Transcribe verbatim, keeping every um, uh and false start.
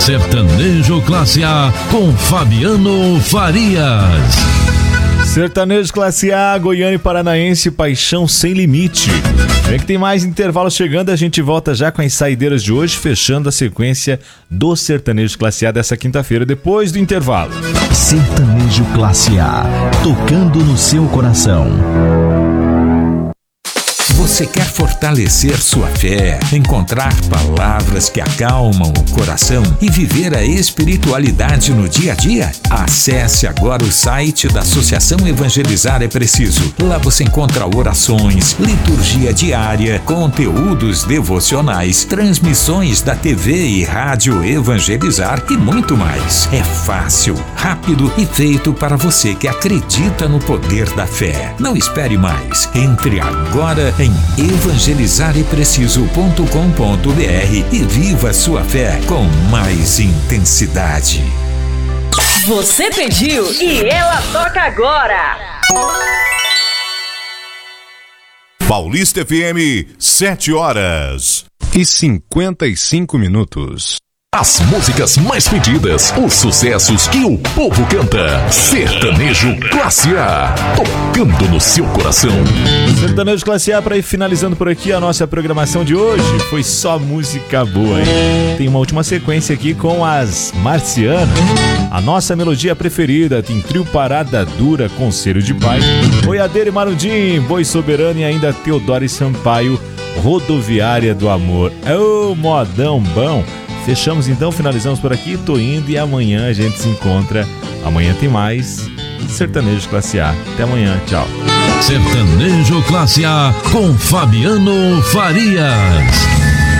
Sertanejo Classe A com Fabiano Farias. Sertanejo Classe A, Goiânia e Paranaense, paixão sem limite. Vem que tem mais intervalo chegando, a gente volta já com as saideiras de hoje, fechando a sequência do Sertanejo Classe A dessa quinta-feira, depois do intervalo. Sertanejo Classe A, tocando no seu coração. Você quer fortalecer sua fé, encontrar palavras que acalmam o coração e viver a espiritualidade no dia a dia? Acesse agora o site da Associação Evangelizar é Preciso. Lá você encontra orações, liturgia diária, conteúdos devocionais, transmissões da T V e rádio Evangelizar e muito mais. É fácil, rápido e feito para você que acredita no poder da fé. Não espere mais. Entre agora em evangelizar é preciso ponto com ponto br e viva sua fé com mais intensidade. Você pediu e ela toca agora. Paulista F M, sete horas e cinquenta e cinco minutos. As músicas mais pedidas, os sucessos que o povo canta. Sertanejo Classe A, tocando no seu coração. Sertanejo Classe A, para ir finalizando por aqui a nossa programação de hoje. Foi só música boa, hein? Tem uma última sequência aqui com as Marcianas. A nossa melodia preferida tem Trio Parada Dura, Conselho de Pai, Boiadeiro e Marudim, Boi Soberano e ainda Teodoro e Sampaio, Rodoviária do Amor. Ô, modão bom! Fechamos então, finalizamos por aqui, tô indo e amanhã a gente se encontra. Amanhã tem mais Sertanejo Classe A. Até amanhã, tchau. Sertanejo Classe A com Fabiano Farias.